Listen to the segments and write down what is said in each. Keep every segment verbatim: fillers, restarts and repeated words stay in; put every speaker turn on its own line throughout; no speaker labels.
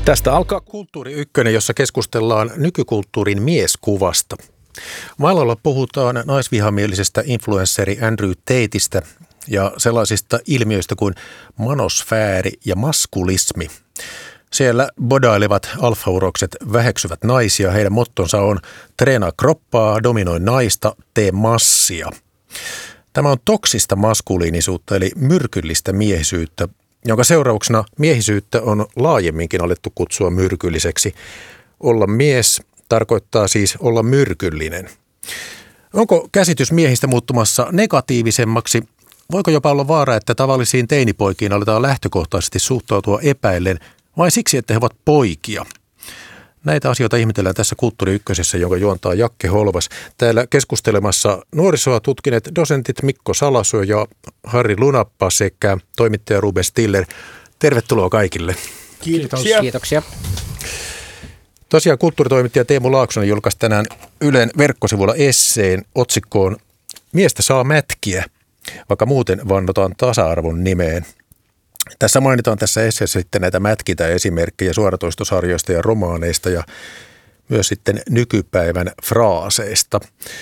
Tästä alkaa Kulttuuri Ykkönen, jossa keskustellaan nykykulttuurin mieskuvasta. Maailmalla puhutaan naisvihamielisestä influensseri Andrew Tateista ja sellaisista ilmiöistä kuin manosfääri ja maskulismi. Siellä bodailevat alfaurokset väheksyvät naisia. Heidän mottonsa on treenaa kroppaa, dominoi naista, tee massia. Tämä on toksista maskuliinisuutta eli myrkyllistä miehisyyttä, jonka seurauksena miehisyyttä on laajemminkin alettu kutsua myrkylliseksi. Olla mies tarkoittaa siis olla myrkyllinen. Onko käsitys miehistä muuttumassa negatiivisemmaksi? Voiko jopa olla vaara, että tavallisiin teinipoikiin aletaan lähtökohtaisesti suhtautua epäillen vain siksi, että he ovat poikia? Näitä asioita ihmetellään tässä Kulttuuri Ykkösessä, jonka juontaa Jakke Holvas. Täällä keskustelemassa nuorisoa tutkineet dosentit Mikko Salasuo ja Harri Lunappa sekä toimittaja Ruben Stiller. Tervetuloa kaikille.
Kiitoksia. Kiitoksia.
Tosiaan kulttuuritoimittaja Teemu Laaksonen julkaisi tänään Ylen verkkosivuilla esseen otsikkoon "Miestä saa mätkiä, vaikka muuten vannotaan tasa-arvon nimeen". Tässä mainitaan tässä esseessä sitten näitä mätkitä esimerkkejä suoratoistosarjoista ja romaaneista ja myös sitten nykypäivän fraaseista.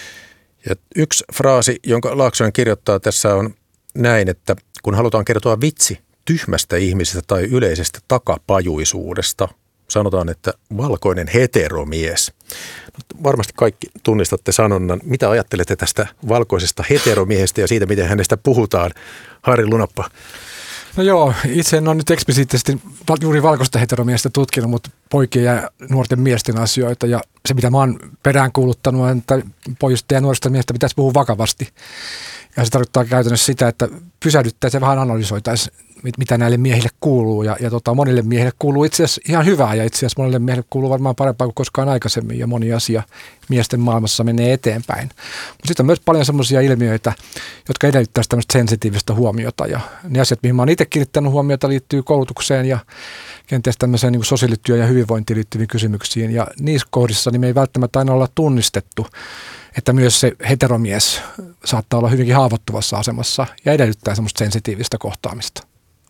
Ja yksi fraasi, jonka Laaksonen kirjoittaa tässä on näin, että kun halutaan kertoa vitsi tyhmästä ihmisestä tai yleisestä takapajuisuudesta, sanotaan, että valkoinen heteromies. Varmasti kaikki tunnistatte sanonnan. Mitä ajattelette tästä valkoisesta heteromiehestä ja siitä, miten hänestä puhutaan? Harri Lunappa.
No joo, itse en ole nyt eksplisiittisesti juuri valkoista heteromiestä tutkinut, mutta poikien ja nuorten miesten asioita. Ja se, mitä mä oon peräänkuuluttanut, on, että pojista ja nuorista miehistä pitäisi puhua vakavasti. Ja se tarkoittaa käytännössä sitä, että pysähdyttäisiin ja vähän analysoitaisiin, mitä näille miehille kuuluu. Ja, ja tota, monille miehille kuuluu itse asiassa ihan hyvää ja itse asiassa monille miehille kuuluu varmaan parempaa kuin koskaan aikaisemmin. Ja moni asia miesten maailmassa menee eteenpäin. Mutta sitten on myös paljon sellaisia ilmiöitä, jotka edellyttävät tämmöistä sensitiivistä huomiota. Ja ne asiat, mihin mä oon itse kiinnittänyt huomiota, liittyy koulutukseen ja kenties tämmöiseen niin kuin sosiaalityö- ja hyvinvointiin liittyviin kysymyksiin. Ja niissä kohdissa niin me ei välttämättä aina olla tunnistettu, että myös se heteromies saattaa olla hyvinkin haavoittuvassa asemassa ja edellyttää semmoista sensitiivistä kohtaamista.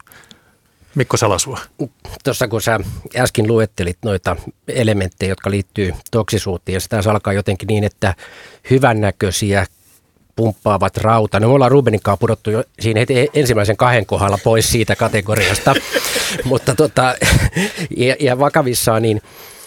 Mikko Salasuo.
Tuossa kun sä äsken luettelit noita elementtejä, jotka liittyy toksisuuteen, ja sitä alkaa jotenkin niin, että hyvännäköisiä pumppaavat rauta. No me ollaan Rubenin kanssa pudottu jo siinä heti ensimmäisen kahden kohdalla pois siitä kategoriasta, mutta tota, ja, ja vakavissaan niin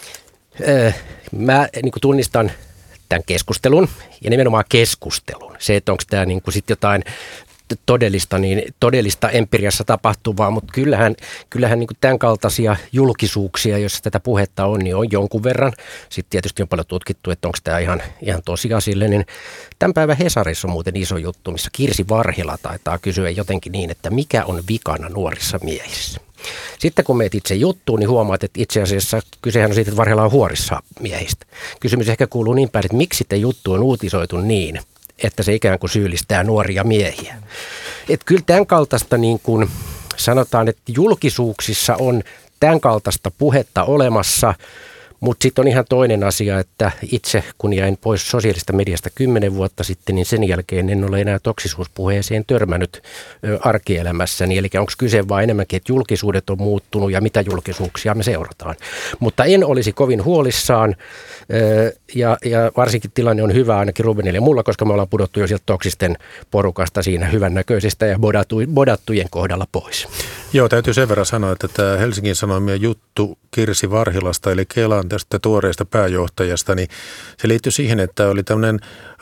äh, mä niin kuin tunnistan tämän keskustelun ja nimenomaan keskustelun. Se, että onko tämä niin kuin sit jotain todellista, niin todellista empiriassa tapahtuvaa, mutta kyllähän, kyllähän niin kuin tämän kaltaisia julkisuuksia, joissa tätä puhetta on, niin on jonkun verran. Sitten tietysti on paljon tutkittu, että onko tämä ihan, ihan tosiasiallinen. Tämän päivän Hesarissa on muuten iso juttu, missä Kirsi Varhila taitaa kysyä jotenkin niin, että mikä on vikana nuorissa miehissä. Sitten kun meet itse juttuun, niin huomaat, että itse asiassa kysehän on siitä, että Varhila on huorissa miehistä. Kysymys ehkä kuuluu niin päin, että miksi te juttu on uutisoitu niin, että se ikään kuin syyllistää nuoria miehiä. Että kyllä tämän kaltaista niin kuin sanotaan, että julkisuuksissa on tämän kaltaista puhetta olemassa, mutta sitten on ihan toinen asia, että itse kun jäin pois sosiaalista mediasta kymmenen vuotta sitten, niin sen jälkeen en ole enää toksisuuspuheeseen törmännyt ö, arkielämässäni. Eli onko kyse vain enemmänkin, että julkisuudet on muuttunut ja mitä julkisuuksia me seurataan. Mutta en olisi kovin huolissaan ö, ja, ja varsinkin tilanne on hyvä ainakin Rubenille ja mulla, koska me ollaan pudottu jo sieltä toksisten porukasta siinä hyvännäköisestä ja bodatu, bodattujen kohdalla pois.
Joo, täytyy sen verran sanoa, että tämä Helsingin Sanomien juttu Kirsi Varhilasta eli Kelan tästä tuoreesta pääjohtajasta, niin se liittyy siihen, että oli tämmöinen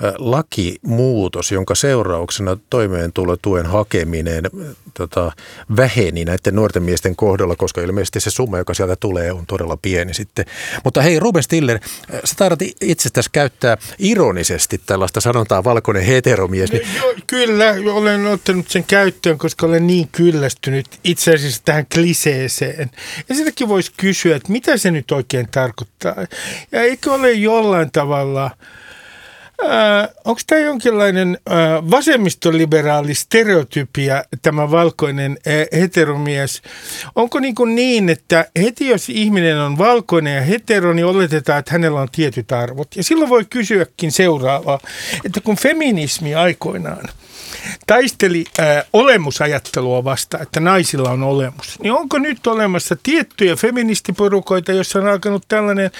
lakimuutos, jonka seurauksena toimeentulotuen hakeminen tota, väheni näiden nuorten miesten kohdalla, koska ilmeisesti se summa, joka sieltä tulee, on todella pieni sitten. Mutta hei, Ruben Stiller, sä taidat itsestäsi käyttää ironisesti tällaista sanontaa valkoinen heteromies. Niin...
Jo, kyllä, olen ottanut sen käyttöön, koska olen niin kyllästynyt itse asiassa tähän kliseeseen. Ja sitäkin voisi kysyä, että mitä se nyt oikein tarkoittaa. Ja eikö ole jollain tavalla... Äh, onko tämä jonkinlainen äh, vasemmistoliberaali stereotypia, tämä valkoinen äh, heteromies? Onko niin, kuin niin, että heti jos ihminen on valkoinen ja hetero, niin oletetaan, että hänellä on tietyt arvot. Ja silloin voi kysyäkin seuraavaa, että kun feminismi aikoinaan taisteli ää, olemusajattelua vastaan, että naisilla on olemus. Niin onko nyt olemassa tiettyjä feministiporukoita, joissa on alkanut tällainen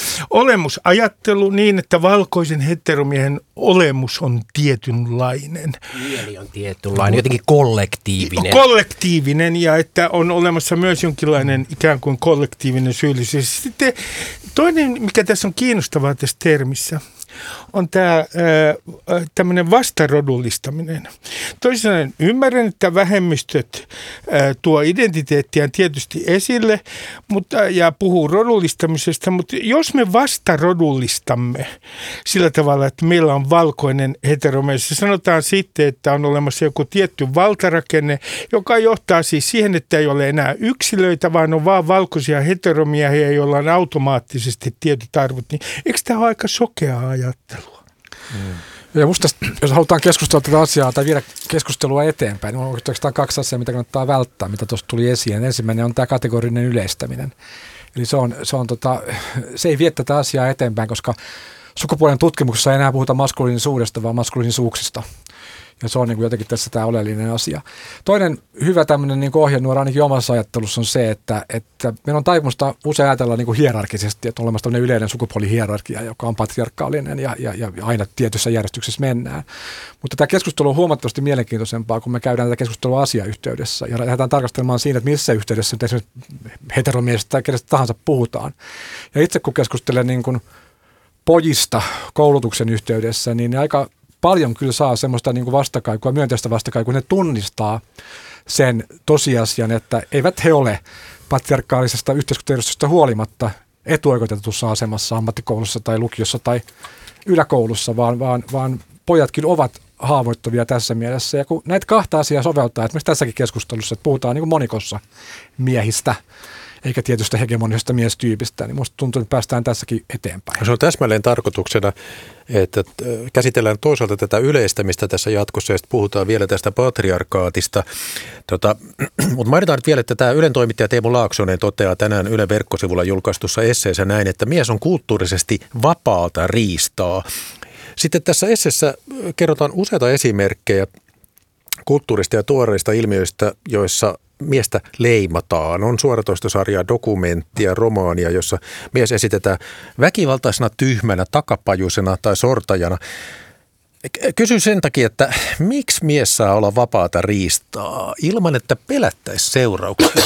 olemusajattelu niin, että valkoisen heteromiehen olemus on tietynlainen?
Mieli on tietynlainen, jotenkin kollektiivinen.
Kollektiivinen ja että on olemassa myös jonkinlainen ikään kuin kollektiivinen syyllisyys. Sitten toinen, mikä tässä on kiinnostavaa tässä termissä, on tämä tämmöinen vastarodullistaminen. Toisin sanoen ymmärrän, että vähemmistöt ää, tuo identiteettiään tietysti esille mutta, ja puhuu rodullistamisesta, mutta jos me vastarodullistamme sillä tavalla, että meillä on valkoinen heteromies, sanotaan sitten, että on olemassa joku tietty valtarakenne, joka johtaa siis siihen, että ei ole enää yksilöitä, vaan on vaan valkoisia heteromiehiä, joilla on automaattisesti tietyt arvot, niin eikö tämä ole aika sokeaa ajattelua?
Mm. Ja musta, jos halutaan keskustella tätä asiaa tai viedä keskustelua eteenpäin, niin on oikeastaan kaksi asiaa, mitä kannattaa välttää, mitä tuossa tuli esiin. Ensimmäinen on tämä kategorinen yleistäminen. Eli se, on, se, on tota, se ei vie tätä asiaa eteenpäin, koska sukupuolen tutkimuksessa ei enää puhuta maskuliinisuudesta, vaan maskuliinisuuksista. Ja se on niin kuin jotenkin tässä tämä oleellinen asia. Toinen hyvä tämmöinen niin kuin ohjenuora ainakin omassa ajattelussa on se, että, että meillä on taipumusta usein ajatella niin kuin hierarkisesti, että on olemassa tämmöinen yleinen sukupuolihierarkia, joka on patriarkaalinen ja, ja, ja aina tietyssä järjestyksessä mennään. Mutta tämä keskustelu on huomattavasti mielenkiintoisempaa, kun me käydään tätä keskustelua asiayhteydessä ja lähdetään tarkastelemaan siinä, että missä yhteydessä nyt esimerkiksi heteromiestä tai kenestä tahansa puhutaan. Ja itse kun keskustelen niin kuin pojista koulutuksen yhteydessä, niin aika paljon kyllä saa semmoista niin kuin vastakaikua, myönteistä vastakaikua, ne tunnistaa sen tosiasian, että eivät he ole patriarkaalisesta yhteiskuntajärjestöstä huolimatta etuoikeutetussa asemassa ammattikoulussa tai lukiossa tai yläkoulussa, vaan, vaan, vaan pojatkin ovat haavoittuvia tässä mielessä. Ja kun näitä kahta asiaa soveltaa, esimerkiksi tässäkin keskustelussa, että puhutaan niin kuin monikossa miehistä, eikä tietystä hegemonisesta miestyypistä, niin musta tuntuu, että päästään tässäkin eteenpäin. Se
on täsmälleen tarkoituksena, että käsitellään toisaalta tätä yleistämistä tässä jatkossa ja sitten puhutaan vielä tästä patriarkaatista. Tota, mutta mainitaan nyt vielä, että tämä Ylen toimittaja Teemu Laaksonen toteaa tänään Ylen verkkosivulla julkaistussa esseessä näin, että mies on kulttuurisesti vapaata riistaa. Sitten tässä esseessä kerrotaan useita esimerkkejä kulttuurista ja tuoreista ilmiöistä, joissa miestä leimataan. On suoratoistosarjaa, dokumenttia, romaania, jossa mies esitetään väkivaltaisena, tyhmänä, takapajuisena tai sortajana. Kysyn sen takia, että miksi mies saa olla vapaata riistaa ilman, että pelättäisi seurauksia?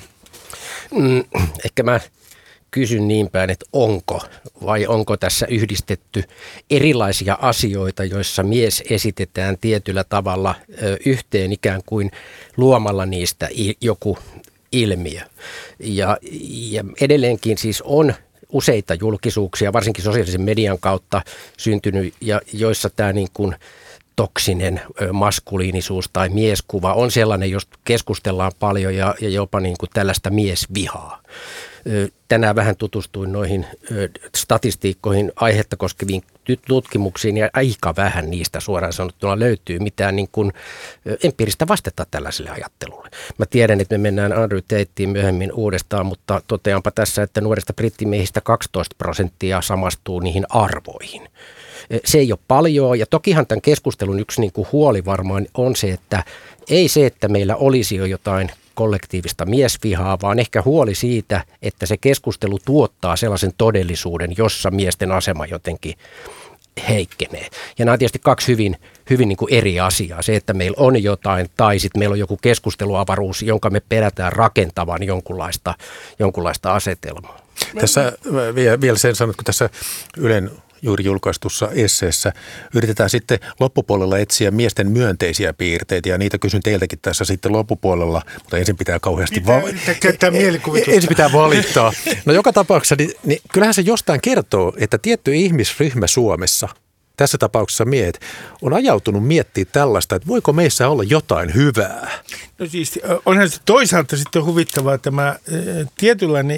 Mm, ehkä mä kysyn niin päin, että onko vai onko tässä yhdistetty erilaisia asioita, joissa mies esitetään tietyllä tavalla ö, yhteen ikään kuin luomalla niistä i, joku ilmiö. Ja, ja edelleenkin siis on useita julkisuuksia, varsinkin sosiaalisen median kautta syntynyt, ja joissa tämä niin kuin toksinen maskuliinisuus tai mieskuva on sellainen, josta keskustellaan paljon ja, ja jopa niin kuin tällaista miesvihaa. Tänään vähän tutustuin noihin statistiikkoihin aihetta koskeviin tutkimuksiin ja aika vähän niistä suoraan sanottuna löytyy mitään niin kuin empiiristä vastetta tällaiselle ajattelulle. Mä tiedän, että me mennään Andrew Tateen myöhemmin uudestaan, mutta toteanpa tässä, että nuorista brittimiehistä kaksitoista prosenttia samastuu niihin arvoihin. Se ei ole paljon ja tokihan tämän keskustelun yksi niin kuin huoli varmaan on se, että ei se, että meillä olisi jo jotain kollektiivista miesvihaa, vaan ehkä huoli siitä, että se keskustelu tuottaa sellaisen todellisuuden, jossa miesten asema jotenkin heikkenee. Ja nämä on tietysti kaksi hyvin, hyvin niin kuin eri asiaa. Se, että meillä on jotain tai sitten meillä on joku keskusteluavaruus, jonka me pelätään rakentavan jonkunlaista, jonkunlaista asetelmaa.
Tässä vielä sen sanot, kun tässä Ylen juuri julkaistussa esseessä yritetään sitten loppupuolella etsiä miesten myönteisiä piirteitä ja niitä kysyn teiltäkin tässä sitten loppupuolella, mutta ensin pitää kauheasti
pitää,
va-
pitää
ensin pitää valittaa. No joka tapauksessa, niin, niin kyllähän se jostain kertoo, että tietty ihmisryhmä Suomessa, tässä tapauksessa miehet, on ajautunut miettimään tällaista, että voiko meissä olla jotain hyvää.
No siis onhan se toisaalta sitten huvittavaa tämä tietynlainen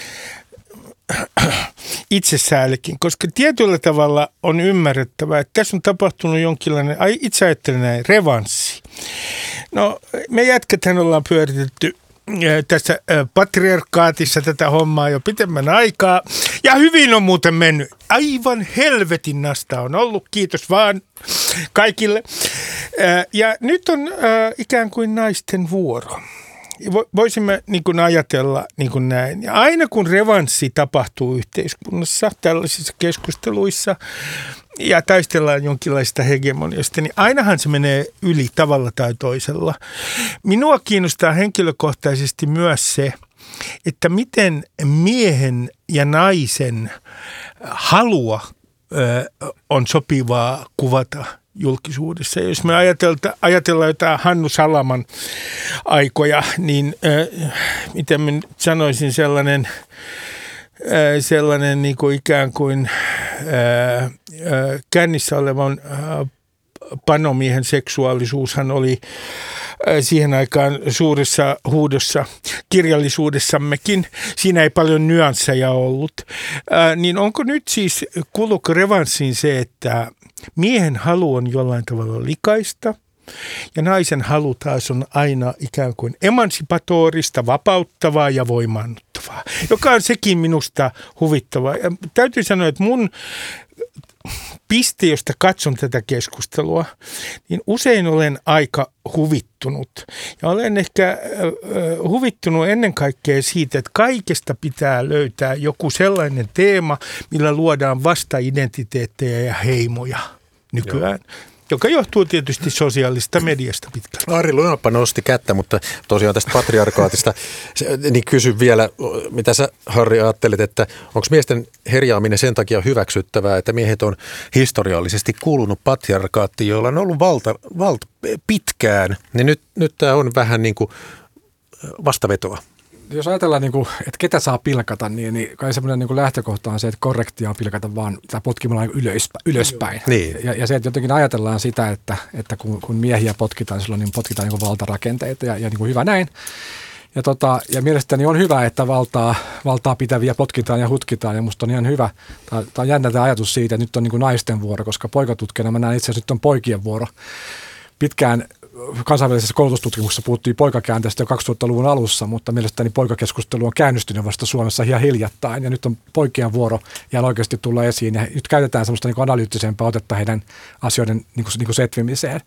itsesäälikin, koska tietyllä tavalla on ymmärrettävää, että tässä on tapahtunut jonkinlainen, ai itse ajattelen näin, revanssi. No me jätkethän ollaan pyöritetty tässä patriarkaatissa tätä hommaa jo pitemmän aikaa. Ja hyvin on muuten mennyt. Aivan helvetin nasta on ollut. Kiitos vaan kaikille. Ja nyt on ikään kuin naisten vuoro. Voisimme niin kuin ajatella niin kuin näin. Ja aina kun revanssi tapahtuu yhteiskunnassa tällaisissa keskusteluissa ja taistellaan jonkinlaista hegemoniasta, niin ainahan se menee yli tavalla tai toisella. Minua kiinnostaa henkilökohtaisesti myös se, että miten miehen ja naisen halua ö, on sopivaa kuvata julkisuudessa. Jos me ajatellaan jotain Hannu Salaman aikoja, niin äh, miten mä sanoisin, sellainen, äh, sellainen niin kuin ikään kuin äh, äh, kännissä olevan äh, panomiehen seksuaalisuushan oli äh, siihen aikaan suuressa huudossa kirjallisuudessammekin. Siinä ei paljon nyansseja ollut. Äh, niin onko nyt siis kuluko revanssiin se, että miehen halu on jollain tavalla likaista ja naisen halu taas on aina ikään kuin emansipatorista, vapauttavaa ja voimaannuttavaa, joka on sekin minusta huvittavaa. Ja täytyy sanoa, että mun piste, josta katson tätä keskustelua, niin usein olen aika huvittunut. Ja olen ehkä äh, huvittunut ennen kaikkea siitä, että kaikesta pitää löytää joku sellainen teema, millä luodaan vasta-identiteettejä ja heimoja nykyään. Joo. Joka johtuu tietysti sosiaalista mediasta pitkälti.
Ari Lunappa nosti kättä, mutta tosiaan tästä patriarkaatista, niin kysyn vielä, mitä sä Harri ajattelet, että onko miesten herjaaminen sen takia hyväksyttävää, että miehet on historiallisesti kuulunut patriarkaattiin, joilla on ollut valta, valta pitkään, niin nyt, nyt tämä on vähän niin kuin vastavetoa.
Jos ajatellaan, niin kuin, että ketä saa pilkata, niin, niin kai semmoinen niin kuin lähtökohta on se, että korrektia on pilkata vaan potkimalla ylöspäin. ylöspäin.
Niin.
Ja, ja se, että jotenkin ajatellaan sitä, että, että kun, kun miehiä potkitaan, silloin niin potkitaan niin kuin valtarakenteita ja, ja niin kuin hyvä näin. Ja, tota, ja mielestäni on hyvä, että valtaa, valtaa pitäviä potkitaan ja hutkitaan, ja musta on ihan hyvä. Tämä on jännä tämä ajatus siitä, että nyt on niin kuin naisten vuoro, koska poikatutkijana mä näen itse asiassa nyt on poikien vuoro. Pitkään kansainvälisessä koulutustutkimuksessa puhuttiin poikakäänteestä jo kaksituhattaluvun alussa, mutta mielestäni poikakeskustelu on käynnistynyt vasta Suomessa ihan hiljattain, ja nyt on poikien vuoro ja oikeasti tulla esiin, ja nyt käytetään semmoista niin kuin analyyttisempaa otetta heidän asioiden niin kuin, niin kuin setvimiseen.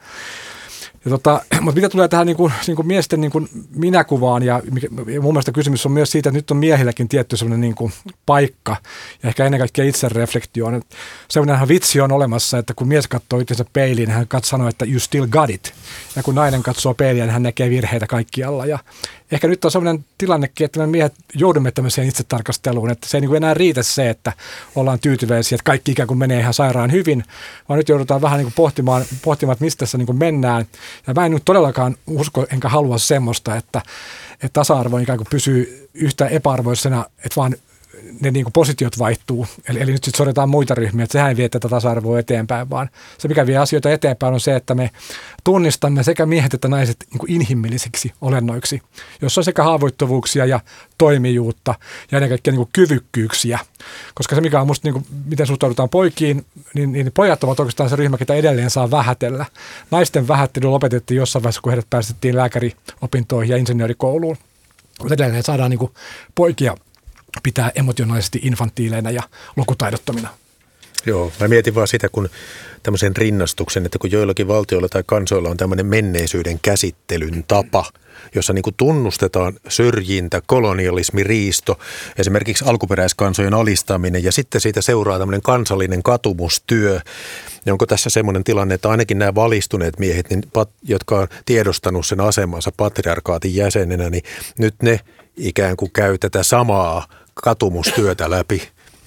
Ja tota, mutta mitä tulee tähän niin kuin, niin kuin miesten niin kuin minäkuvaan, ja, ja mun mielestä kysymys on myös siitä, että nyt on miehilläkin tietty sellainen niin kuin paikka, ja ehkä ennen kaikkea itsereflektioon. Sellainen vitsi on olemassa, että kun mies katsoo itsensä peiliin, hän sanoo, että you still got it. Ja kun nainen katsoo peiliin, niin hän näkee virheitä kaikkialla. Ja ehkä nyt on sellainen tilannekin, että me miehet joudumme tämmöiseen itsetarkasteluun, että se ei niin kuin enää riitä se, että ollaan tyytyväisiä, että kaikki ikään kuin menee ihan sairaan hyvin, vaan nyt joudutaan vähän niin kuin pohtimaan, pohtimaan, että mistä tässä niin kuin mennään. Ja mä en nyt todellakaan usko enkä halua semmoista, että, että tasa-arvo ikään kuin pysyy yhtä epäarvoisena, että vaan ne niin kuin positiot vaihtuu. Eli, eli nyt sitten sorretaan muita ryhmiä, että sehän ei vie tätä tasa-arvoa eteenpäin, vaan se, mikä vie asioita eteenpäin, on se, että me tunnistamme sekä miehet että naiset niin kuin inhimillisiksi olennoiksi, jossa on sekä haavoittuvuuksia ja toimijuutta ja ennen kaikkea niin kuin kyvykkyyksiä. Koska se, mikä on musta, niin kuin, miten suhtaudutaan poikiin, niin, niin pojat ovat oikeastaan se ryhmä, ketä edelleen saa vähätellä. Naisten vähättely lopetettiin jossain vaiheessa, kun heidät päästettiin lääkäriopintoihin ja insinöörikouluun. Mutta edelleen saadaan niin kuin poikia pitää emotionaalisesti infantiileina ja lukutaidottomina.
Joo, mä mietin vaan sitä, kun tämmöisen rinnastuksen, että kun joillakin valtioilla tai kansoilla on tämmöinen menneisyyden käsittelyn tapa, jossa niin kuin tunnustetaan syrjintä, kolonialismi, riisto, esimerkiksi alkuperäiskansojen alistaminen ja sitten siitä seuraa tämmöinen kansallinen katumustyö. Ja onko tässä semmoinen tilanne, että ainakin nämä valistuneet miehet, niin, jotka on tiedostanut sen asemansa patriarkaatin jäsenenä, niin nyt ne ikään kuin käy tätä samaa katumustyötä läpi.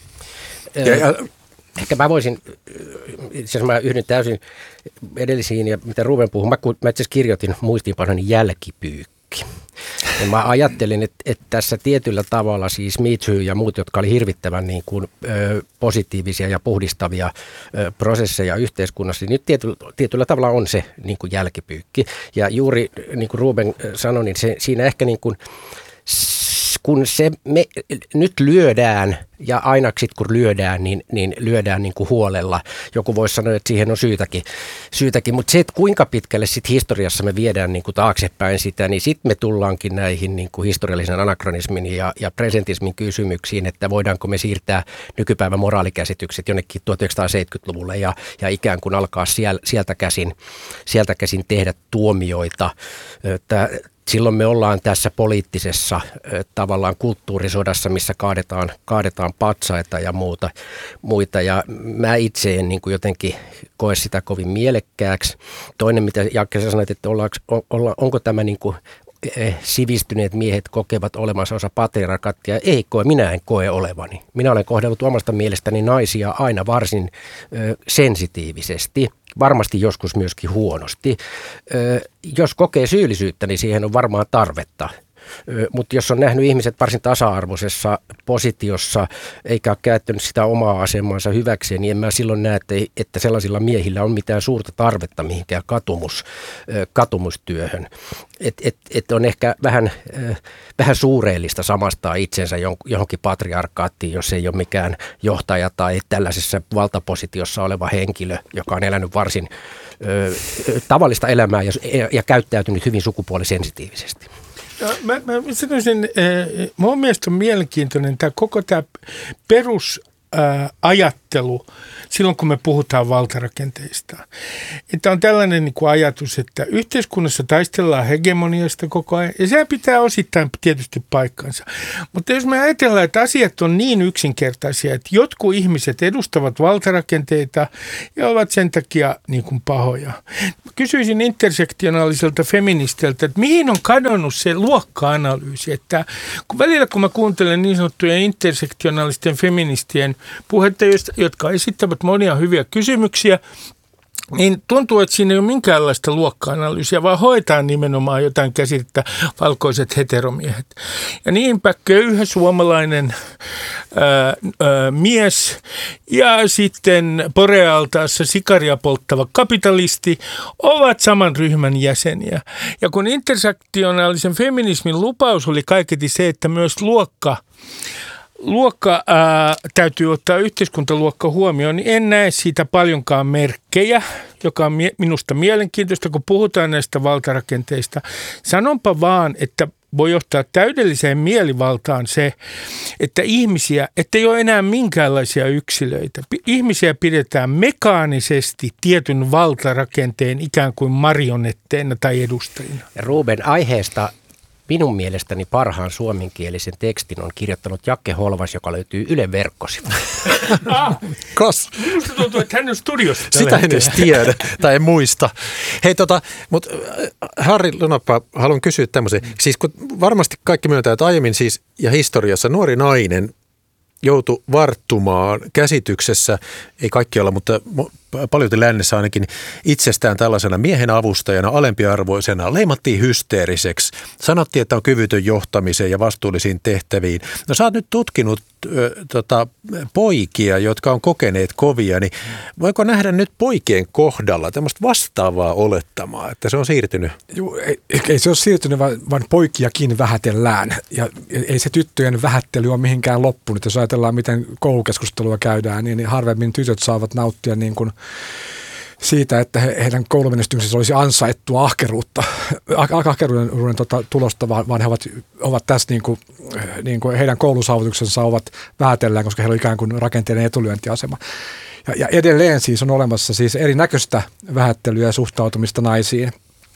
Ja, ja,
Ehkä mä voisin, itse asiassa mä yhdyn täysin edellisiin ja mitä Ruben puhui, mä, mä itse asiassa kirjoitin muistiinpanoni jälkipyykki. Ja mä ajattelin, että, että tässä tietyllä tavalla siis Me Too ja muut, jotka oli hirvittävän niin kuin, ö, positiivisia ja puhdistavia ö, prosesseja yhteiskunnassa, niin nyt tietyllä, tietyllä tavalla on se niin kuin jälkipyykki. Ja juuri niin kuin Ruben sanoi, niin se, siinä ehkä niin kuin kun se me nyt lyödään ja aina sitten kun lyödään, niin, niin lyödään niin kuin huolella. Joku voisi sanoa, että siihen on syytäkin, syytäkin. Mutta se, että kuinka pitkälle sitten historiassa me viedään niin kuin taaksepäin sitä, niin sitten me tullaankin näihin niin kuin historiallisen anakronismin ja, ja presentismin kysymyksiin, että voidaanko me siirtää nykypäivän moraalikäsitykset jonnekin tuhatyhdeksänsataaseitsemänkymmentäluvulle ja, ja ikään kuin alkaa siel, sieltä, käsin, sieltä käsin tehdä tuomioita. Tää, Silloin me ollaan tässä poliittisessa tavallaan kulttuurisodassa, missä kaadetaan, kaadetaan patsaita ja muuta, muita. Ja mä itse en niin kuin jotenkin koe sitä kovin mielekkääksi. Toinen, mitä Jakke sä sanoit, että ollaanko, olla, onko tämä niin kuin sivistyneet miehet kokevat olemansa osa patriarkaattia. Ei koe, minä en koe olevani. Minä olen kohdellut omasta mielestäni naisia aina varsin ö, sensitiivisesti. Varmasti joskus myöskin huonosti. Ö, jos kokee syyllisyyttä, niin siihen on varmaan tarvetta. Mutta jos on nähnyt ihmiset varsin tasa-arvoisessa positiossa, eikä ole käyttänyt sitä omaa asemansa hyväkseen, niin en mä silloin näe, että, että sellaisilla miehillä on mitään suurta tarvetta mihinkään katumus, katumustyöhön. Et, et, et on ehkä vähän, vähän suureellista samastaa itsensä johonkin patriarkaattiin, jos ei ole mikään johtaja tai tällaisessa valtapositiossa oleva henkilö, joka on elänyt varsin ö, tavallista elämää ja, ja käyttäytynyt hyvin sukupuolisensitiivisesti.
No, mä, mä sanoisin, äh, mun mielestä on mielenkiintoinen tämä koko tämä perusajattelu silloin, kun me puhutaan valtarakenteista. Että on tällainen niin kuin ajatus, että yhteiskunnassa taistellaan hegemoniasta koko ajan, ja sehän pitää osittain tietysti paikkansa. Mutta jos me ajatellaan, että asiat on niin yksinkertaisia, että jotkut ihmiset edustavat valtarakenteita ja ovat sen takia niin kuin pahoja. Mä kysyisin intersektionaaliselta feministiltä, että mihin on kadonnut se luokka-analyysi, että kun välillä kun mä kuuntelen niin sanottuja intersektionaalisten feministien puhetta, jotka esittävät monia hyviä kysymyksiä, niin tuntuu, että siinä ei ole minkäänlaista luokka-analyysiä, vaan hoitaan nimenomaan jotain käsitettä valkoiset heteromiehet. Ja niinpä köyhä suomalainen ää, ää, mies ja sitten Borealtaassa sikaria polttava kapitalisti ovat saman ryhmän jäseniä. Ja kun intersektionaalisen feminismin lupaus oli kaiketi se, että myös luokka Luokka ää, täytyy ottaa yhteiskuntaluokka huomioon, niin en näe siitä paljonkaan merkkejä, joka on mie- minusta mielenkiintoista, kun puhutaan näistä valtarakenteista. Sanonpa vaan, että voi johtaa täydelliseen mielivaltaan se, että ihmisiä, että ei ole enää minkäänlaisia yksilöitä. Ihmisiä pidetään mekaanisesti tietyn valtarakenteen ikään kuin marionetteina tai edustajina.
Ruben, aiheesta minun mielestäni parhaan suomenkielisen tekstin on kirjoittanut Jakke Holvas, joka löytyy Ylen verkkosivuilta.
Ah,
Kas.
Minusta tuntuu, että hän on studiossa.
Sitä en edes tiedä tai en muista. Hei tota, mutta Harri Lunapää, haluan kysyä tämmöisen. Siis kun varmasti kaikki myöntää, että aiemmin siis ja historiassa nuori nainen joutui varttumaan käsityksessä, ei kaikkialla, mutta paljon lännessä ainakin itsestään tällaisena miehen avustajana, alempiarvoisena, leimattiin hysteeriseksi. Sanottiin, että on kyvytön johtamiseen ja vastuullisiin tehtäviin. No sä oot nyt tutkinut ö, tota, poikia, jotka on kokeneet kovia, niin voiko nähdä nyt poikien kohdalla tämmöistä vastaavaa olettamaa, että se on siirtynyt?
Joo, ei, ei se ole siirtynyt, vaan, vaan poikiakin vähätellään. Ja ei se tyttöjen vähättely ole mihinkään loppunut. Jos ajatellaan, miten koulukeskustelua käydään, niin harvemmin tytöt saavat nauttia niin kuin siitä, että he, heidän koulumenestyksensä olisi ansaittua ahkeruutta, ah, ahkeruuden tota, tulosta, vaan, vaan he ovat, ovat tässä niin kuin, niin kuin heidän koulusaavutuksensa ovat vähätellään, koska heillä on ikään kuin rakenteellinen etulyöntiasema. Ja, ja edelleen siis on olemassa siis erinäköistä vähättelyä ja suhtautumista naisiin.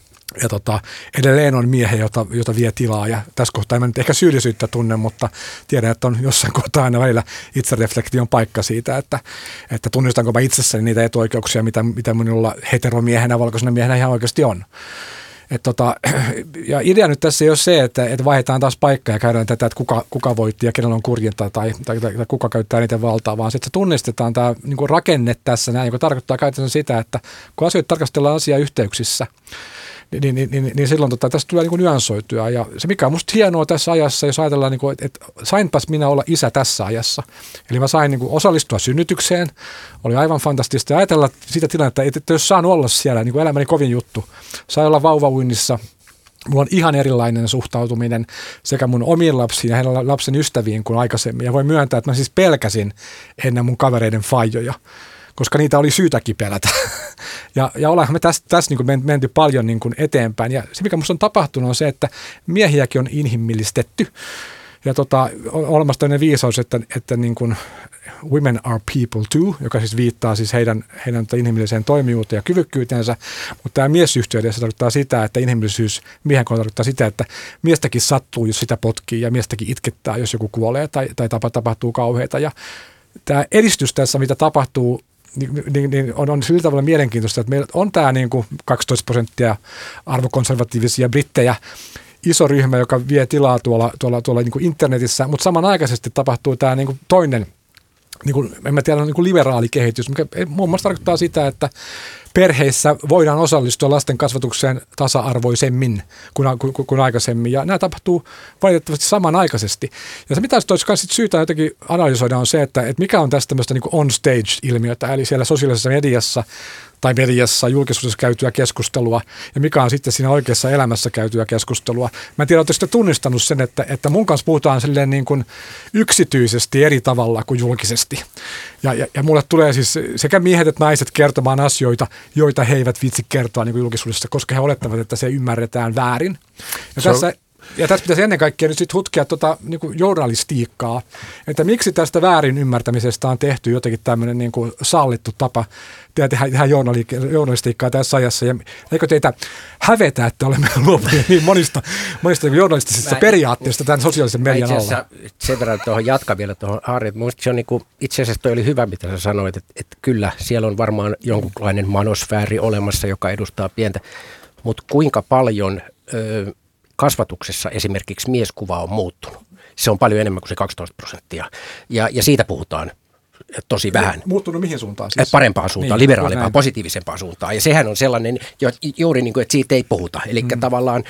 Ja tota, edelleen on miehiä, jota, jota vie tilaa, ja tässä kohtaa en nyt ehkä syyllisyyttä tunne, mutta tiedän, että on jossain kohtaa aina välillä itsereflektion paikka siitä, että, että tunnistanko mä itsessäni niitä etuoikeuksia, mitä, mitä minulla heteromiehenä, valkoisena miehenä ihan oikeasti on. Et tota, ja idea nyt tässä ei ole se, että, että vaihdetaan taas paikkaa ja käydään tätä, että kuka, kuka voitti ja kenellä on kurjinta tai, tai, tai, tai kuka käyttää niiden valtaa, vaan sitten se tunnistetaan tämä niin kuin rakenne tässä näin, joka tarkoittaa käytännössä sitä, että kun asioita tarkastellaan asiayhteyksissä, Niin, niin, niin, niin, niin silloin tota, tästä tulee niin kuin nyansoitua. Ja se mikä on musta hienoa tässä ajassa, jos ajatellaan, niin kuin, että, että sainpas minä olla isä tässä ajassa. Eli mä sain niin kuin osallistua synnytykseen. Oli aivan fantastista. Ja ajatella sitä tilannetta, että, että jos saan olla siellä, niin kuin elämäni kovin juttu. Sain olla vauvauinnissa Mulla on ihan erilainen suhtautuminen sekä mun omiin lapsiin ja heidän lapsen ystäviin kuin aikaisemmin. Ja voin myöntää, että mä siis pelkäsin ennen mun kavereiden faijoja, koska niitä oli syytäkin pelätä. Ja, ja ollaanhan me tässä, tässä niin kuin menty paljon niin kuin eteenpäin. Ja se, mikä musta on tapahtunut, on se, että miehiäkin on inhimillistetty. Ja tota, on olemassa tämmöinen viisaus, että, että niin kuin women are people too, joka siis viittaa siis heidän, heidän inhimilliseen toimijuuteen ja kyvykkyyteensä. Mutta tämä miesyhteydessä tarkoittaa sitä, että inhimillisyys miehen kohdalla tarkoittaa sitä, että miestäkin sattuu, jos sitä potkii ja miestäkin itkettää, jos joku kuolee tai, tai tapa, tapahtuu kauheita. Ja tämä edistys tässä, mitä tapahtuu, Niin, niin, niin on, on sillä tavalla mielenkiintoista, että meillä on tämä niin kuin kaksitoista prosenttia arvokonservatiivisia brittejä, iso ryhmä, joka vie tilaa tuolla, tuolla, tuolla niin kuin internetissä, mutta samanaikaisesti tapahtuu tämä niin kuin toinen, niin kuin, en mä tiedä, niin kuin liberaali kehitys, mikä muun muassa tarkoittaa sitä, että perheissä voidaan osallistua lasten kasvatukseen tasa-arvoisemmin kuin, kuin, kuin aikaisemmin, ja nämä tapahtuu valitettavasti samanaikaisesti. Ja se, mitä olisi myös syytä jotenkin analysoida, on se, että, että mikä on tästä tämmöistä niin kuin on-stage-ilmiötä, eli siellä sosiaalisessa mediassa tai mediassa julkisuudessa käytyä keskustelua, ja mikä on sitten siinä oikeassa elämässä käytyä keskustelua. Mä en tiedä, oletteko tunnistanut sen, että, että mun kanssa puhutaan silleen niin kuin yksityisesti eri tavalla kuin julkisesti. Ja, ja, ja mulle tulee siis sekä miehet että naiset kertomaan asioita, joita he eivät vitsi kertoa niin kuin julkisuudessa, koska he olettavat, että se ymmärretään väärin. Ja so. tässä... Ja tässä pitäisi ennen kaikkea nyt sitten hutkia tuota, niin kuin journalistiikkaa, että miksi tästä väärin ymmärtämisestä on tehty jotenkin tämmöinen niin kuin sallittu tapa tehdä, tehdä journalistiikkaa tässä ajassa. Ja eikö teitä hävetä, että olemme luopuneet niin monista, monista journalistisista mä, periaatteista tämän sosiaalisen median alla? Itse
asiassa sen verran tuohon jatkan vielä tuohon Harri. Se on niin kuin, itse asiassa toi oli hyvä, mitä sä sanoit, että, että kyllä siellä on varmaan jonkunlainen manosfääri olemassa, joka edustaa pientä, mutta kuinka paljon... Öö, kasvatuksessa esimerkiksi mieskuva on muuttunut. Se on paljon enemmän kuin se kaksitoista prosenttia. Ja, ja siitä puhutaan tosi vähän.
Muuttunut mihin suuntaan siis?
Parempaan suuntaan, niin, liberaalimpaan, positiivisempaan suuntaan. Ja sehän on sellainen, juuri niin kuin, että siitä ei puhuta. Eli mm. tavallaan,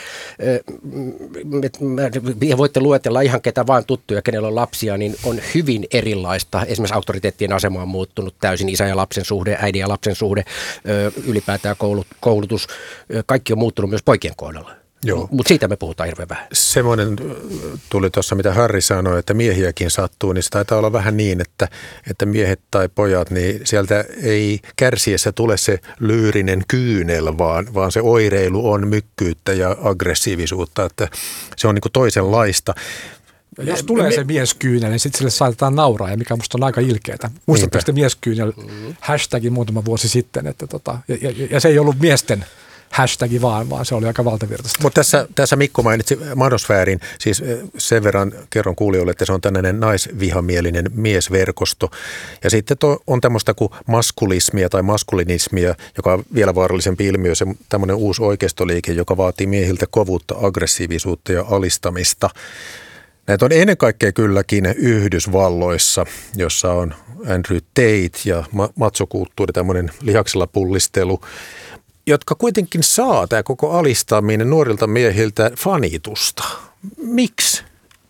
ja voitte luetella ihan ketä vaan tuttuja, kenellä on lapsia, niin on hyvin erilaista. Esimerkiksi auktoriteettien asema on muuttunut täysin, isä ja lapsen suhde, äidin ja lapsen suhde, ylipäätään koulutus, kaikki on muuttunut myös poikien kohdalla. Mutta siitä me puhutaan hirveän vähän.
Semmoinen tuli tuossa, mitä Harri sanoi, että miehiäkin sattuu, niin se taitaa olla vähän niin, että, että miehet tai pojat, niin sieltä ei kärsiessä tule se lyyrinen kyynel, vaan, vaan se oireilu on mykkyyttä ja aggressiivisuutta, että se on niin kuin toisenlaista.
Ja jos tulee se mieskyynel, niin sitten sille saatetaan nauraa, ja mikä musta on aika ilkeätä. Muistatteko te mieskyynel hashtagin muutama vuosi sitten, että tota, ja, ja, ja se ei ollut miesten hashtagi vaan, vaan se oli aika valtavirtaista.
Mutta tässä, tässä Mikko mainitsi manosfäärin, siis sen verran kerron kuulijoille, että se on tällainen naisvihamielinen miesverkosto. Ja sitten to, on tämmöistä kuin maskulismia tai maskulinismia, joka on vielä vaarallisempi ilmiö, se tämmöinen uusi oikeistoliike, joka vaatii miehiltä kovuutta, aggressiivisuutta ja alistamista. Näitä on ennen kaikkea kylläkin Yhdysvalloissa, jossa on Andrew Tate ja machokulttuuri, tämmöinen lihaksella pullistelu, jotka kuitenkin saa tämä koko alistaminen nuorilta miehiltä fanitusta. Miksi?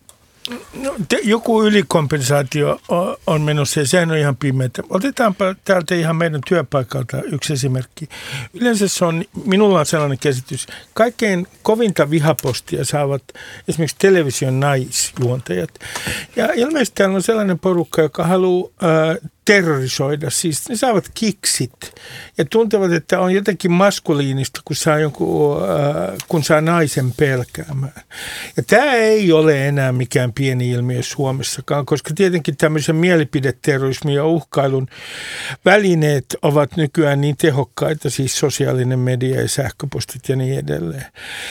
No, te, joku ylikompensaatio on, on menossa ja sehän on ihan pimeätä. Otetaanpa täältä ihan meidän työpaikalta yksi esimerkki. Yleensä se on, minulla on sellainen käsitys, kaikkein kovinta vihapostia saavat esimerkiksi television naisjuontajat. Ja ilmeisesti täällä on sellainen porukka, joka haluaa äh, terrorisoida, siis ne saavat kiksit ja tuntevat, että on jotenkin maskuliinista, kun saa, jonkun, äh, kun saa naisen pelkäämään. Ja tämä ei ole enää mikään pieni ilmiö Suomessakaan, koska tietenkin tämmöisen mielipideterrorismin ja uhkailun välineet ovat nykyään niin tehokkaita, siis sosiaalinen media ja sähköpostit ja niin edelleen.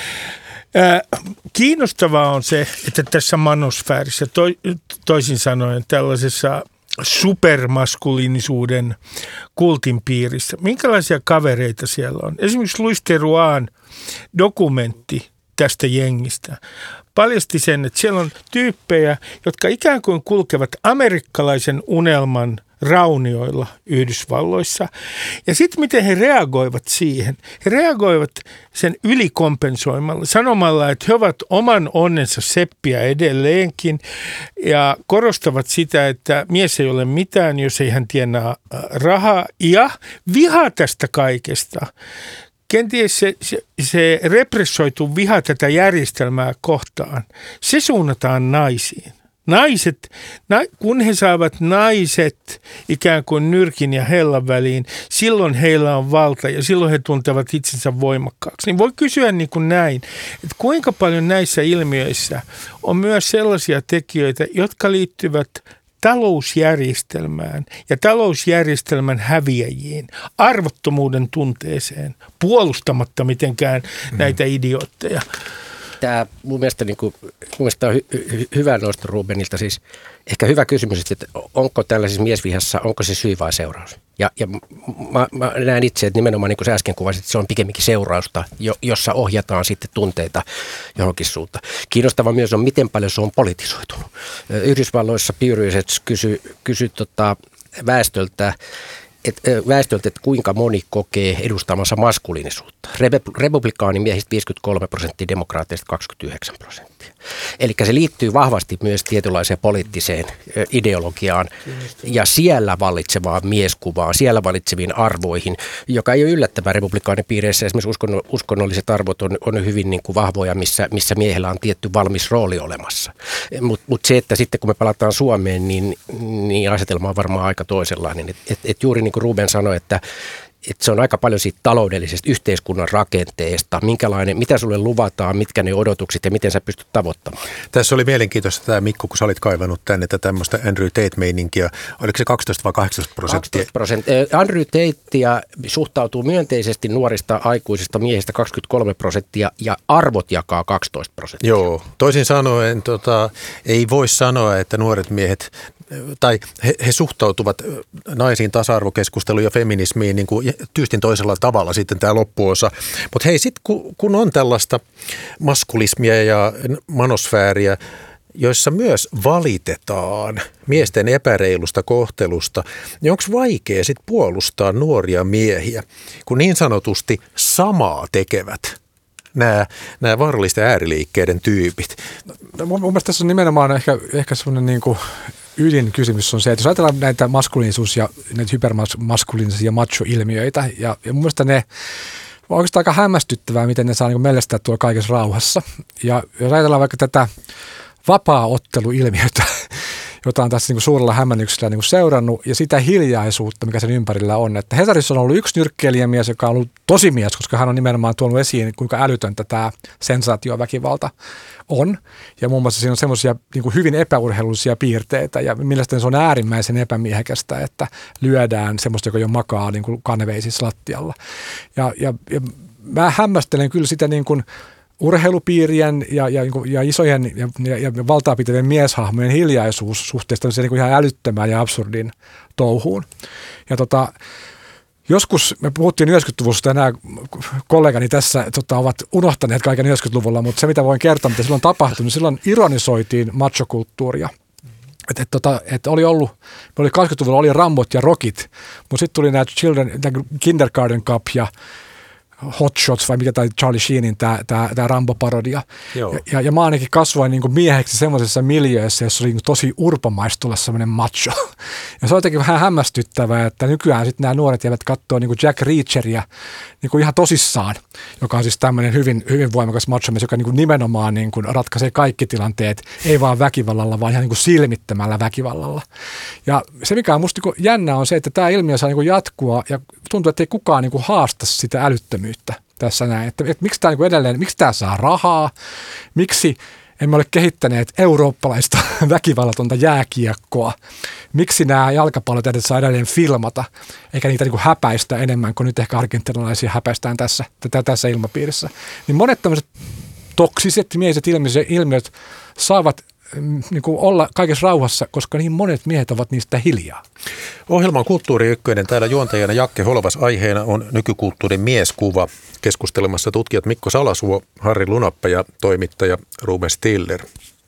Äh, kiinnostavaa on se, että tässä manosfäärissä, to, toisin sanoen tällaisessa supermaskuliinisuuden kultin piirissä. Minkälaisia kavereita siellä on? Esimerkiksi Louis Therouin dokumentti tästä jengistä paljasti sen, että siellä on tyyppejä, jotka ikään kuin kulkevat amerikkalaisen unelman raunioilla Yhdysvalloissa. Ja sitten miten he reagoivat siihen? He reagoivat sen ylikompensoimalla, sanomalla, että he ovat oman onnensa seppiä edelleenkin ja korostavat sitä, että mies ei ole mitään, jos ei hän tienaa rahaa ja viha tästä kaikesta kenties se, se, se repressoitu viha tätä järjestelmää kohtaan, se suunnataan naisiin. Naiset, na, kun he saavat naiset ikään kuin nyrkin ja hellan väliin, silloin heillä on valta ja silloin he tuntevat itsensä voimakkaaksi. Niin voi kysyä niin kuin näin, että kuinka paljon näissä ilmiöissä on myös sellaisia tekijöitä, jotka liittyvät talousjärjestelmään ja talousjärjestelmän häviäjiin, arvottomuuden tunteeseen, puolustamatta mitenkään mm. näitä idiootteja.
Tämä mun mielestä, niin kuin, mun mielestä on hy, hy, hyvä nosto Rubenilta, siis ehkä hyvä kysymys, että onko tällaisessa miesvihassa, onko se syy vai seuraus? Ja, ja mä, mä näen itse, että nimenomaan niin kuin sä äsken kuvasit, että se on pikemminkin seurausta, jo, jossa ohjataan sitten tunteita johonkin suuntaan. Kiinnostava myös on, miten paljon se on politisoitunut. Yhdysvalloissa Pew Research kysyi kysy, tota, väestöltä, Et, väestöltä, että kuinka moni kokee edustamansa maskuliinisuutta. Republikaanimiehistä viisikymmentäkolme prosenttia, demokraateista kaksikymmentäyhdeksän prosenttia. Eli se liittyy vahvasti myös tietynlaiseen poliittiseen ideologiaan ja siellä vallitsevaan mieskuvaan, siellä valitseviin arvoihin, joka ei ole yllättävää republikaanipiireissä. Esimerkiksi uskonno, uskonnolliset arvot on, on hyvin niin kuin vahvoja, missä, missä miehellä on tietty valmis rooli olemassa. Mutta mut se, että sitten kun me palataan Suomeen, niin, niin asetelma on varmaan aika toisenlainen. Et, et, et juuri niin kuin Ruben sanoi, että että se on aika paljon siitä taloudellisesta yhteiskunnan rakenteesta, minkälainen, mitä sulle luvataan, mitkä ne odotukset ja miten sä pystyt tavoittamaan.
Tässä oli mielenkiintoista tämä, Mikko, kun sä olit kaivannut tänne tämmöistä Andrew Tate-meininkiä. Oliko se kaksitoista vai kahdeksantoista prosenttia?
kaksitoista prosenttia. Andrew Tate suhtautuu myönteisesti nuorista aikuisista miehistä kaksikymmentäkolme prosenttia ja arvot jakaa kaksitoista prosenttia.
Joo, toisin sanoen tota, ei voi sanoa, että nuoret miehet tai he, he suhtautuvat naisiin tasa-arvokeskusteluun ja feminismiin niin kuin tyystin toisella tavalla sitten tämä loppuosa. Mutta hei, sitten kun, kun on tällaista maskulismia ja manosfääriä, joissa myös valitetaan miesten epäreilusta kohtelusta, niin onko vaikea sitten puolustaa nuoria miehiä, kun niin sanotusti samaa tekevät nämä, nämä vaarallisten ääriliikkeiden tyypit?
Mun, mun mielestä tässä on nimenomaan ehkä, ehkä semmoinen niin kuin ydinkysymys on se, että jos ajatellaan näitä maskuliinisuus- ja näitä hypermaskuliinisia ja macho-ilmiöitä, ja, ja mun mielestä ne on oikeastaan aika hämmästyttävää, miten ne saa niin mellestää tuolla kaikessa rauhassa. Ja jos ajatellaan vaikka tätä vapaa-otteluilmiötä, jota on tässä niin kuin suurella hämmennyksellä niin kuin seurannut, ja sitä hiljaisuutta, mikä sen ympärillä on. Että Hesarissa on ollut yksi nyrkkeilijämies, joka on ollut tosi mies, koska hän on nimenomaan tuonut esiin, kuinka älytöntä tämä sensaatioväkivalta on. Ja muun muassa siinä on semmoisia niin kuin hyvin epäurheilullisia piirteitä, ja mielestäni se on äärimmäisen epämiehekästä, että lyödään semmoista, joka jo makaa niin kuin kaneveisissä lattialla. Ja, ja, ja mä hämmästelen kyllä sitä niin kuin urheilupiirien ja, ja, ja isojen ja, ja, ja valtaa pitävien mieshahmojen hiljaisuus suhteesta se niin kuin ihan älyttömään ja absurdin touhuun. Ja tota, joskus me puhuttiin yhdeksänkymmentäluvusta ja nämä kollegani tässä tota, ovat unohtaneet kaiken yhdeksänkymmentäluvulla, mutta se mitä voin kertoa, mitä silloin tapahtui, niin silloin ironisoitiin machokulttuuria. Että et, tota, et oli ollut, me oli kaksikymmentäluvulla oli Rambot ja Rockit, mutta sitten tuli nämä Children, Kindergarten Cup ja Hot Shots vai mikä tai Charlie Sheenin tämä tää, tää Rambo-parodia. Ja, ja, ja mä ainakin kasvoin niin kuin mieheksi semmoisessa miljöössä, jossa oli niin kuin tosi urpomaista tulla semmoinen macho. Ja se on jotenkin vähän hämmästyttävää, että nykyään sitten nämä nuoret jäävät katsoa niin kuin Jack Reacheria niin kuin ihan tosissaan, joka on siis tämmöinen hyvin, hyvin voimakas machomies, joka niin kuin nimenomaan niin kuin ratkaisee kaikki tilanteet, ei vaan väkivallalla, vaan ihan niin kuin silmittömällä väkivallalla. Ja se, mikä on musta niin kuin jännä, on se, että tämä ilmiö saa niin kuin jatkua ja tuntuu, että ei kukaan niin kuin haasta sitä älyttömyyttä tässä näin, että, että miksi tämä niin edelleen, miksi tämä saa rahaa, miksi emme ole kehittäneet eurooppalaista väkivallatonta jääkiekkoa, miksi nämä jalkapallot edes saa edelleen filmata, eikä niitä niin kuin häpäistä enemmän kuin nyt ehkä argentinalaisia häpäistään tässä, tätä, tässä ilmapiirissä. Niin monet tämmöiset toksiset miehiset ilmiöt saavat niin kuin olla kaikessa rauhassa, koska niin monet miehet ovat niistä hiljaa.
Ohjelman Kulttuuri Ykkönen. Täällä juontajana Jakke Holovas, aiheena on nykykulttuurin mieskuva. Keskustelemassa tutkijat Mikko Salasuo, Harri Lunappa ja toimittaja Ruben Stiller.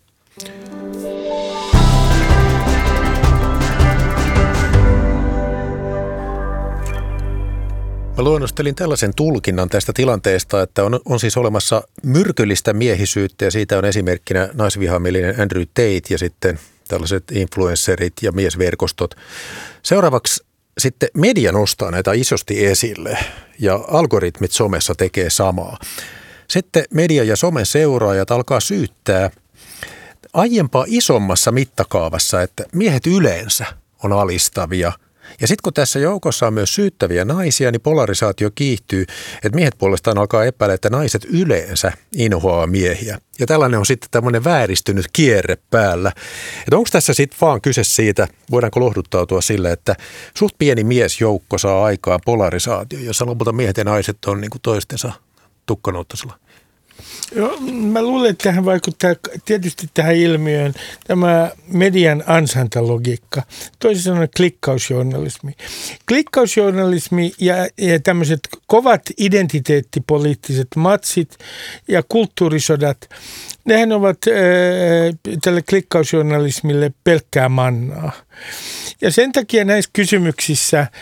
Mä luonnostelin tällaisen tulkinnan tästä tilanteesta, että on, on siis olemassa myrkyllistä miehisyyttä ja siitä on esimerkkinä naisvihamielinen Andrew Tate ja sitten tällaiset influencerit ja miesverkostot. Seuraavaksi sitten media nostaa näitä isosti esille ja algoritmit somessa tekee samaa. Sitten media ja somen seuraajat alkaa syyttää aiempaa isommassa mittakaavassa, että miehet yleensä on alistavia. Ja sitten kun tässä joukossa on myös syyttäviä naisia, niin polarisaatio kiihtyy, että miehet puolestaan alkaa epäillä, että naiset yleensä inhoaa miehiä. Ja tällainen on sitten tämmöinen vääristynyt kierre päällä. Että onko tässä sitten vaan kyse siitä, voidaanko lohduttautua sille, että suht pieni miesjoukko saa aikaa polarisaatio, jossa lopulta miehet ja naiset on niin kuin toistensa tukkanouttasella?
Joo, mä luulen, että tähän vaikuttaa tietysti tähän ilmiöön tämä median ansantalogiikka, toisin sanoen klikkausjournalismi. Klikkausjournalismi ja, ja tämmöiset kovat identiteettipoliittiset matsit ja kulttuurisodat, nehän ovat äh, tälle klikkausjournalismille pelkkää mannaa. Ja sen takia näissä kysymyksissä äh,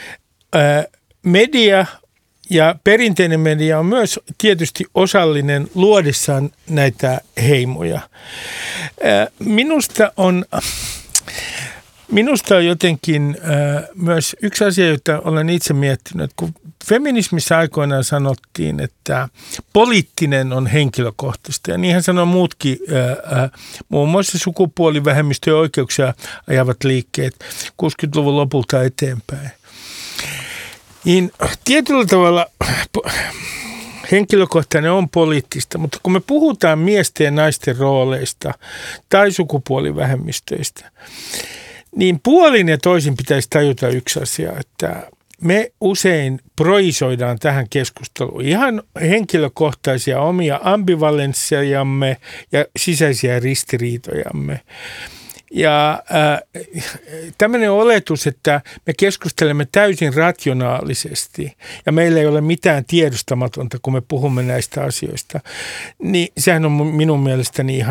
media ja perinteinen media on myös tietysti osallinen luodessaan näitä heimoja. Minusta on, minusta on jotenkin myös yksi asia, jota olen itse miettinyt, kun feminismissä aikoinaan sanottiin, että poliittinen on henkilökohtaista. Ja niinhän sanoo muutkin, muun muassa sukupuolivähemmistöjen oikeuksia ajavat liikkeet kuusikymmentäluvun lopulta eteenpäin. Niin tietyllä tavalla henkilökohtainen on poliittista, mutta kun me puhutaan miesten ja naisten rooleista tai sukupuolivähemmistöistä, niin puolin ja toisin pitäisi tajuta yksi asia, että me usein projisoidaan tähän keskusteluun ihan henkilökohtaisia omia ambivalenssiamme ja sisäisiä ristiriitojamme. Ja äh, tämmöinen oletus, että me keskustelemme täysin rationaalisesti ja meillä ei ole mitään tiedostamatonta, kun me puhumme näistä asioista, niin sehän on minun mielestäni ihan